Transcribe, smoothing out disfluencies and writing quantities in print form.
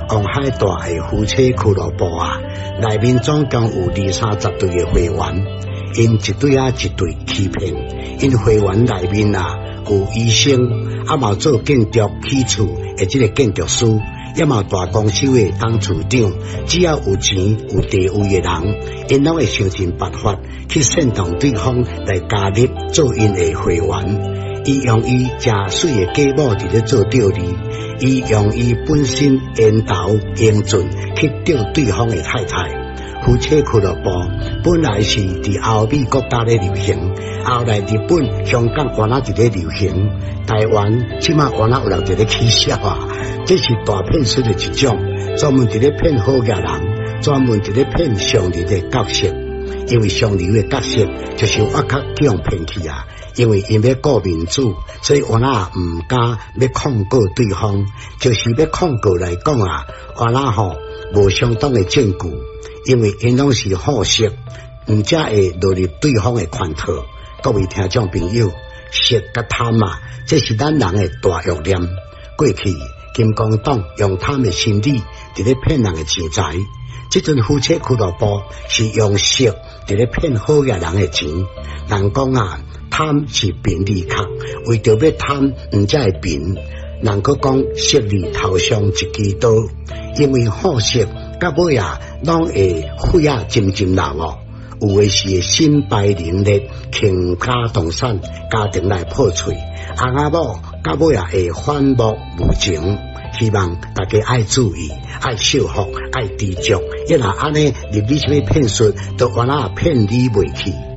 望海大的夫妻俱乐部啊，内面总共有20-30对的会员，因一对啊一对欺骗，因会员内面啊有医生，啊嘛做建筑起厝的这个建筑师，也嘛大公司的董事长，只要有钱有地位的人，因拢会想尽办法去煽动对方来加入做因的会员。伊用伊正水的家母伫咧做钓鱼，伊用伊本身缘投英俊去钓对方的太太。夫妻俱乐部本来是伫欧美国家咧流行，后来日本、香港原来伫咧流行，台湾即马原来有人伫咧起笑啊！这是大骗术的一种，专门伫咧骗好嘅人，专门伫咧骗上流的角色。因为上流的角色就是我较叫人骗去啊！因为因要顾民主，所以我那唔敢要控告对方，就是要控告来讲啊，我那吼无相当的证据，因为因拢是好色，唔则会落入对方的圈套。各位听众朋友，色甲贪啊，这是咱人的大弱点。过去金光党用贪的心理伫咧骗人的钱财，这阵夫妻俱乐部是用色伫咧骗好嘅人的钱。人讲啊，贪是便利客，为着要贪，唔则会便。人佫讲色里头上一支刀，因为好色到尾啊，拢会血啊浸浸流哦。有的是心败灵裂，倾家动产，家庭来破碎。翁仔某到尾啊会反目无情。希望大家爱注意，爱守护，爱知足。一若安尼入你什么骗术，都原来骗你袂去。